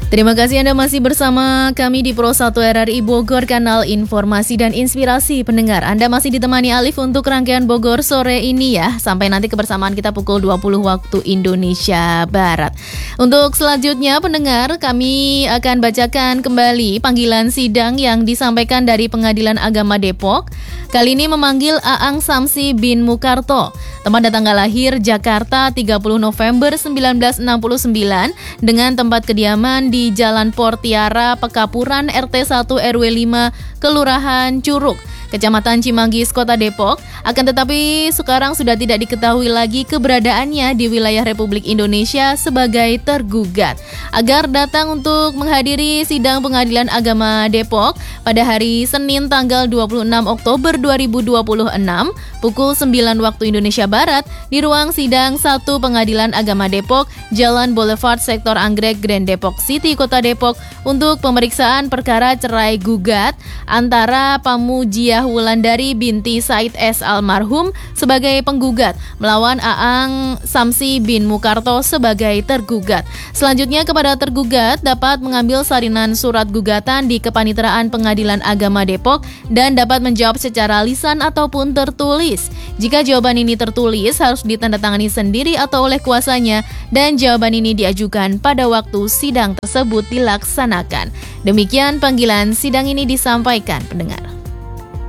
Terima kasih Anda masih bersama kami di Pro 1 RRI Bogor, kanal informasi dan inspirasi pendengar. Anda masih ditemani Alif untuk rangkaian Bogor sore ini ya. Sampai nanti kebersamaan kita pukul 20 waktu Indonesia Barat. Untuk selanjutnya pendengar, kami akan bacakan kembali panggilan sidang yang disampaikan dari Pengadilan Agama Depok. Kali ini memanggil Aang Samsi bin Mukarto, teman dan tanggal lahir Jakarta 30 November 1969 dengan tempat kediaman di Jalan Portiara, Pekapuran, RT 1 RW 5, Kelurahan Curug, Kecamatan Cimanggis, Kota Depok. Akan tetapi sekarang sudah tidak diketahui lagi keberadaannya di wilayah Republik Indonesia sebagai tergugat. Agar datang untuk menghadiri sidang Pengadilan Agama Depok pada hari Senin tanggal 26 Oktober 2026 pukul 9 waktu Indonesia Barat di ruang sidang 1 Pengadilan Agama Depok, Jalan Boulevard Sektor Anggrek, Grand Depok City, Kota Depok untuk pemeriksaan perkara cerai gugat antara Pamujiah Wulandari binti Said S. almarhum sebagai penggugat melawan Aang Samsi bin Mukarto sebagai tergugat. Selanjutnya kepada tergugat dapat mengambil salinan surat gugatan di Kepanitraan Pengadilan Agama Depok dan dapat menjawab secara lisan ataupun tertulis. Jika jawaban ini tertulis harus ditandatangani sendiri atau oleh kuasanya dan jawaban ini diajukan pada waktu sidang tersebut dilaksanakan. Demikian panggilan sidang ini disampaikan pendengar.